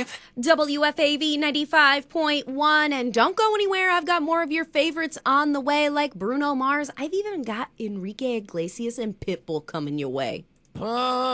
95. WFAV 95.1. And don't go anywhere. I've got more of your favorites on the way, like Bruno Mars. I've even got Enrique Iglesias and Pitbull coming your way.